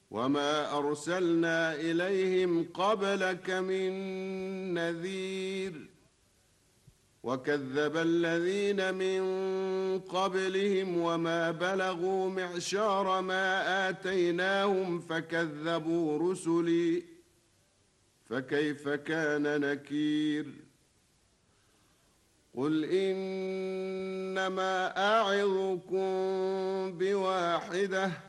وما أرسلنا إليهم قبلك من نذير وكذب الذين من قبلهم وما بلغوا معشار ما آتيناهم فكذبوا رسلي فكيف كان نكير قل إنما أعظكم بواحدة